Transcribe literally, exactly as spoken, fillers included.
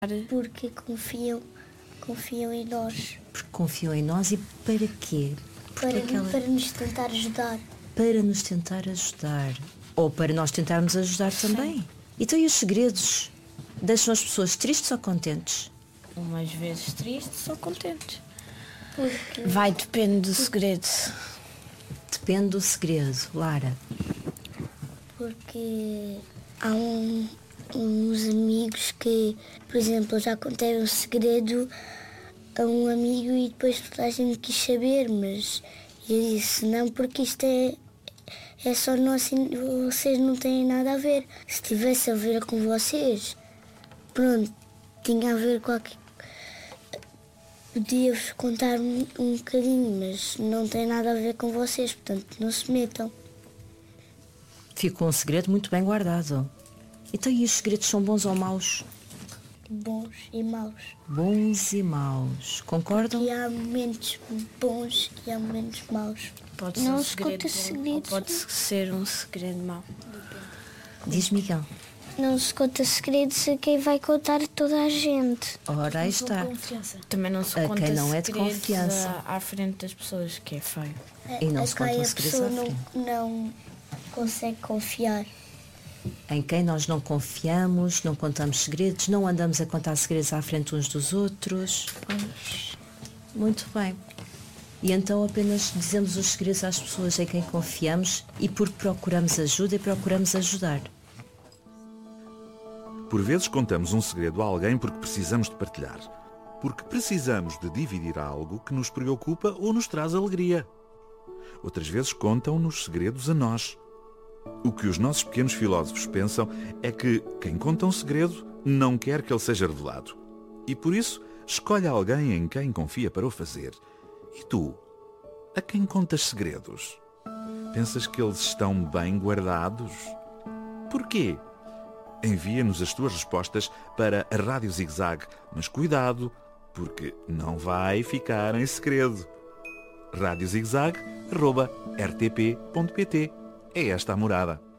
Porque confiam, confiam em nós. Porque confiam em nós e para quê? Para, aquela... para nos tentar ajudar. Para nos tentar ajudar. Ou para nós tentarmos ajudar também. Sim. Então e os segredos? Deixam as pessoas tristes ou contentes? Umas vezes tristes ou contentes. Porque... Vai, depende do segredo. Depende do segredo, Lara. Porque há um, uns amigos que, por exemplo, eu já contei um segredo a um amigo e depois toda a gente quis saber, mas eu disse não, porque isto é, é só nosso, vocês não têm nada a ver. Se tivesse a ver com vocês, pronto, tinha a ver com qualquer... Podia-vos contar um, um bocadinho, mas não tem nada a ver com vocês, portanto não se metam. Ficou um segredo muito bem guardado. Então e os segredos são bons ou maus? Bons e maus. Bons e maus. Concordam? E há momentos bons e há momentos maus. Pode ser não um se segredo conta bom, segredos. ou pode ser um segredo mau. Diz Miguel. Não se conta segredos a quem vai contar toda a gente. Ora, aí está. Também não se A conta quem não é de segredos confiança. à, à frente das pessoas, que é feio. E não a se quem contam a segredos pessoa à não, frente. não consegue confiar. Em quem nós não confiamos, não contamos segredos, não andamos a contar segredos à frente uns dos outros. Pois. Muito bem. E então apenas dizemos os segredos às pessoas em quem confiamos e porque procuramos ajuda e procuramos ajudar. Por vezes contamos um segredo a alguém porque precisamos de partilhar. Porque precisamos de dividir algo que nos preocupa ou nos traz alegria. Outras vezes contam-nos segredos a nós. O que os nossos pequenos filósofos pensam é que quem conta um segredo não quer que ele seja revelado. E por isso escolhe alguém em quem confia para o fazer. E tu? A quem contas segredos? Pensas que eles estão bem guardados? Porquê? Envia-nos as tuas respostas para a Rádio Zig-Zag, mas cuidado, porque não vai ficar em segredo. rádio zig zag arroba r t p ponto p t É esta a morada.